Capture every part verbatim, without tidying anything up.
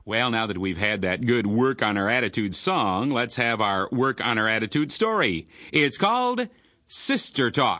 Well, now that we've had that good Work on Our Attitude song, let's have our Work on Our Attitude story. It's called Sister Talk.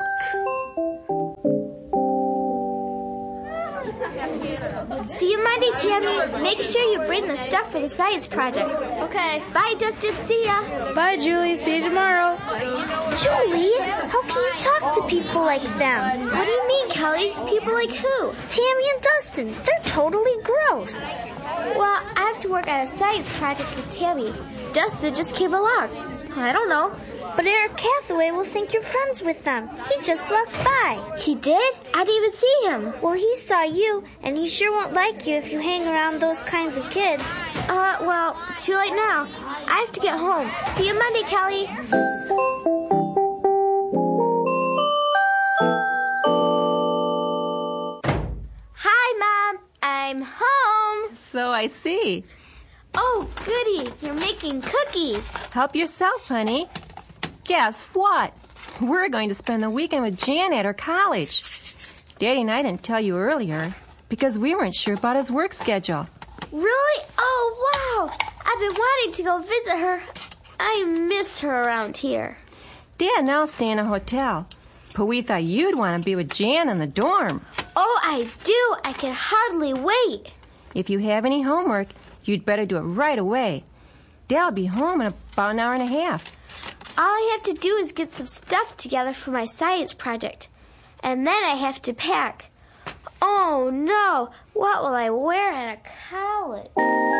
See you Monday, Tammy. Make sure you bring the stuff for the science project. Okay. Bye, Dustin. See ya. Bye, Julie. See you tomorrow. Julie, how can you talk to people like them? What do you mean, Kelly? People like who? Tammy and Dustin. They're totally gross. Well, I have to work on a science project with Tammy. Dustin just came along. I don't know. But Eric Hathaway will think you're friends with them. He just walked by. He did? I didn't even see him. Well, he saw you, and he sure won't like you if you hang around those kinds of kids. Uh, well, it's too late now. I have to get home. See you Monday, Kelly. Hi, Mom. I'm home. So I see. Oh, goody. You're making cookies. Help yourself, honey. Guess what? We're going to spend the weekend with Jan at her college. Daddy and I didn't tell you earlier because we weren't sure about his work schedule. Really? Oh, wow. I've been wanting to go visit her. I miss her around here. Dad and I'll stay in a hotel, but we thought you'd want to be with Jan in the dorm. Oh, I do. I can hardly wait. If you have any homework, you'd better do it right away. Dad'll be home in about an hour and a half. All I have to do is get some stuff together for my science project. And then I have to pack. Oh, no. What will I wear at a college?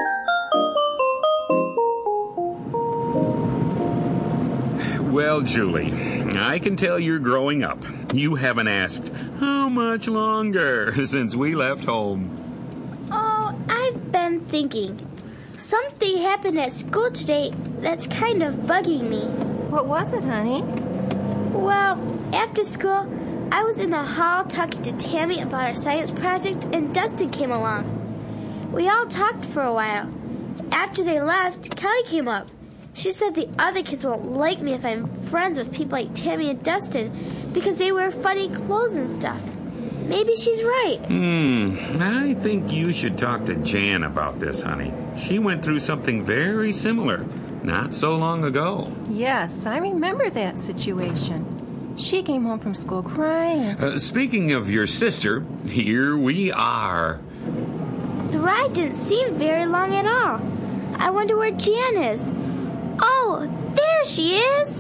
Well, Julie, I can tell you're growing up. You haven't asked, how much longer since we left home? Oh, I've been thinking. Something happened at school today that's kind of bugging me. What was it, honey? Well, after school, I was in the hall talking to Tammy about our science project, and Dustin came along. We all talked for a while. After they left, Kelly came up. She said the other kids won't like me if I'm friends with people like Tammy and Dustin because they wear funny clothes and stuff. Maybe she's right. Hmm, I think you should talk to Jan about this, honey. She went through something very similar not so long ago. Yes, I remember that situation. She came home from school crying. Uh, speaking of your sister, here we are. The ride didn't seem very long at all. I wonder where Jan is. Oh, there she is.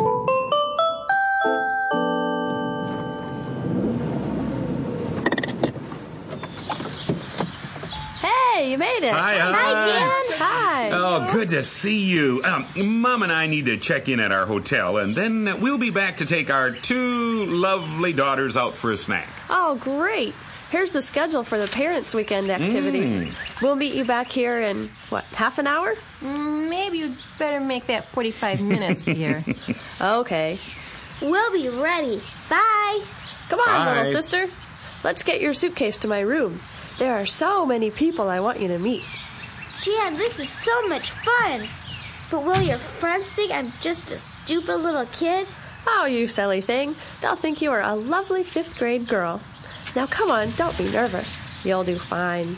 Hey, you made it. Hi, hi. Hi, Jan. Hi. Oh, good to see you. Um, Mom and I need to check in at our hotel, and then we'll be back to take our two lovely daughters out for a snack. Oh, great. Here's the schedule for the Parents' Weekend activities. Mm. We'll meet you back here in, what, half an hour? Mm, maybe you'd better make that forty-five minutes, dear. Okay. We'll be ready. Bye. Come on, Bye. little sister. Let's get your suitcase to my room. There are so many people I want you to meet. Jan, this is so much fun. But will your friends think I'm just a stupid little kid? Oh, you silly thing. They'll think you are a lovely fifth grade girl. Now, come on, don't be nervous. You'll do fine.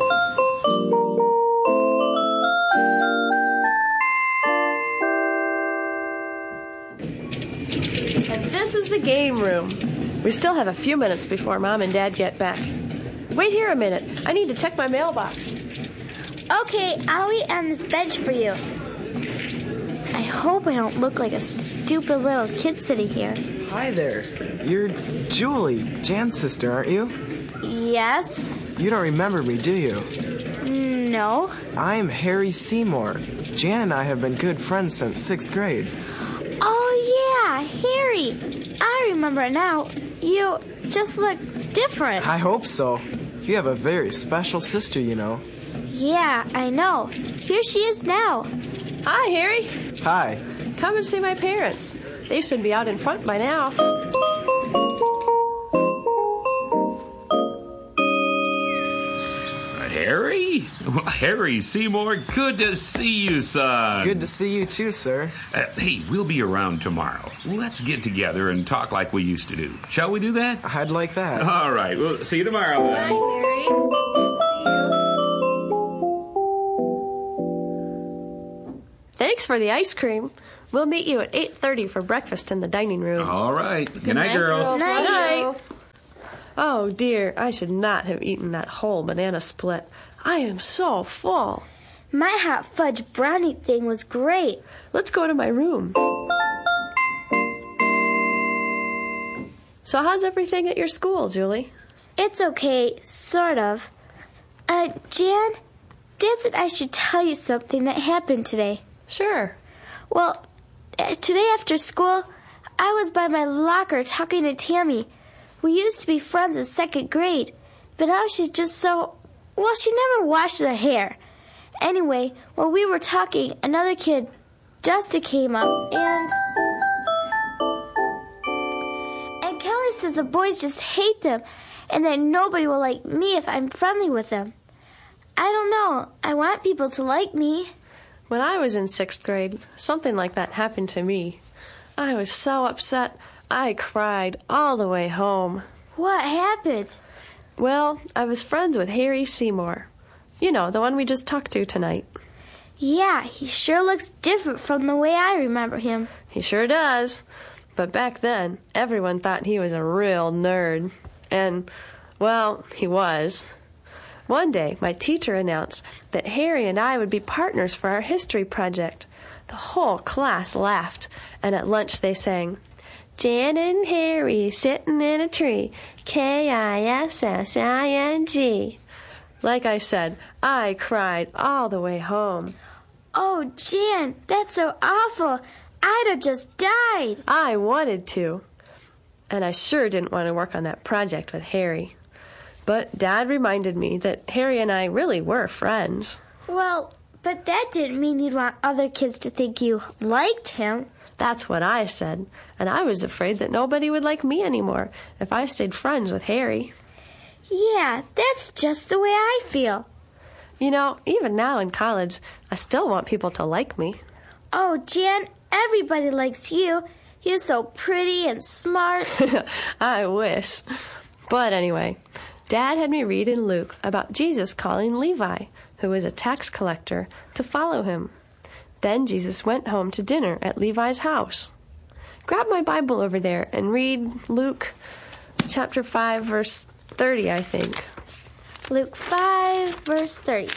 And this is the game room. We still have a few minutes before Mom and Dad get back. Wait here a minute. I need to check my mailbox. Okay, I'll wait on this bench for you. I hope I don't look like a stupid little kid sitting here. Hi there. You're Julie, Jan's sister, aren't you? Yes? You don't remember me, do you? No. I'm Harry Seymour. Jan and I have been good friends since sixth grade. Oh, yeah, Harry. I remember now. You just look different. I hope so. You have a very special sister, you know. Yeah, I know. Here she is now. Hi, Harry. Hi. Come and see my parents. They should be out in front by now. Harry? Harry Seymour, good to see you, son. Good to see you too, sir. Uh, hey, we'll be around tomorrow. Let's get together and talk like we used to do. Shall we do that? I'd like that. All right. Well, see you tomorrow. Bye, Harry. See you. Thanks for the ice cream. We'll meet you at eight thirty for breakfast in the dining room. All right. Good, Good night, night, girls. girls. Night. Night. Oh, dear, I should not have eaten that whole banana split. I am so full. My hot fudge brownie thing was great. Let's go to my room. So how's everything at your school, Julie? It's okay, sort of. Uh, Jan, Dad said I should tell you something that happened today. Sure. Well, uh, today after school, I was by my locker talking to Tammy. We used to be friends in second grade, but now she's just so... Well, she never washed her hair. Anyway, while we were talking, another kid, Dusty, came up, and... And Kelly says the boys just hate them, and that nobody will like me if I'm friendly with them. I don't know. I want people to like me. When I was in sixth grade, something like that happened to me. I was so upset, I cried all the way home. What happened? Well, I was friends with Harry Seymour. You know, the one we just talked to tonight. Yeah, he sure looks different from the way I remember him. He sure does. But back then, everyone thought he was a real nerd. And, well, he was. One day, my teacher announced that Harry and I would be partners for our history project. The whole class laughed, and at lunch they sang, Jan and Harry sitting in a tree, K I S S I N G. Like I said, I cried all the way home. Oh, Jan, that's so awful. I'd have just died. I wanted to. And I sure didn't want to work on that project with Harry. But Dad reminded me that Harry and I really were friends. Well, but that didn't mean you'd want other kids to think you liked him. That's what I said. And I was afraid that nobody would like me anymore if I stayed friends with Harry. Yeah, that's just the way I feel. You know, even now in college, I still want people to like me. Oh, Jan, everybody likes you. You're so pretty and smart. I wish. But anyway, Dad had me read in Luke about Jesus calling Levi, who was a tax collector, to follow him. Then Jesus went home to dinner at Levi's house. Grab my Bible over there and read Luke chapter five, verse thirty, I think. Luke five, verse thirty.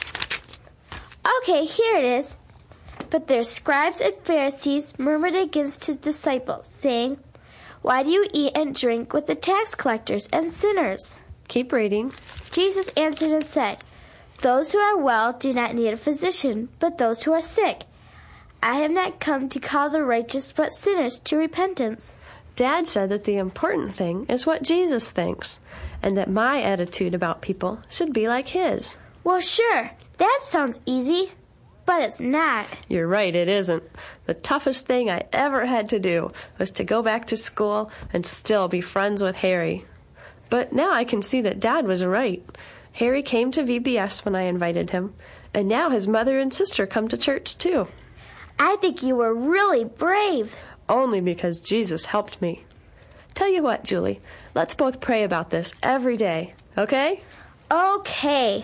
Okay, here it is. But their scribes and Pharisees murmured against his disciples, saying, Why do you eat and drink with the tax collectors and sinners? Keep reading. Jesus answered and said, Those who are well do not need a physician, but those who are sick. I have not come to call the righteous, but sinners to repentance. Dad said that the important thing is what Jesus thinks, and that my attitude about people should be like his. Well, sure, that sounds easy, but it's not. You're right, it isn't. The toughest thing I ever had to do was to go back to school and still be friends with Harry. But now I can see that Dad was right. Harry came to V B S when I invited him, and now his mother and sister come to church too. I think you were really brave. Only because Jesus helped me. Tell you what, Julie, let's both pray about this every day, okay? Okay.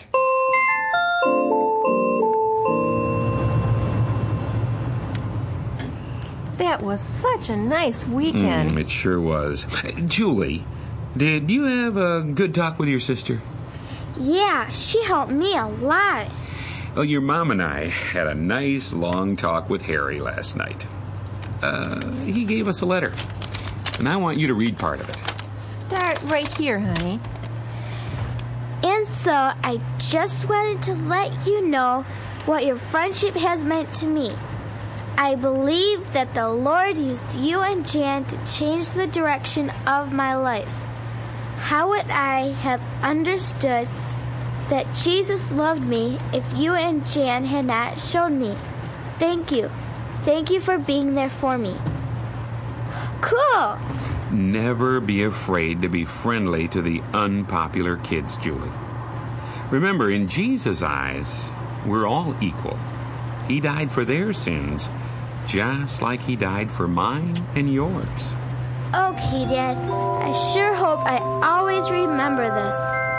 That was such a nice weekend. Mm, it sure was. Julie, did you have a good talk with your sister? Yeah, she helped me a lot. Well, your mom and I had a nice long talk with Harry last night. Uh, he gave us a letter, and I want you to read part of it. Start right here, honey. And so I just wanted to let you know what your friendship has meant to me. I believe that the Lord used you and Jan to change the direction of my life. How would I have understood that Jesus loved me if you and Jan had not shown me? Thank you. Thank you for being there for me. Cool. Never be afraid to be friendly to the unpopular kids, Julie. Remember, in Jesus' eyes, we're all equal. He died for their sins, just like he died for mine and yours. Okay, Dad. I sure hope I always remember this.